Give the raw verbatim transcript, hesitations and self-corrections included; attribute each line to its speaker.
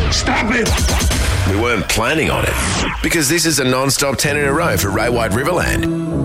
Speaker 1: Stop it!
Speaker 2: We weren't planning on it because this is a non-stop ten in a row for Ray White Riverland.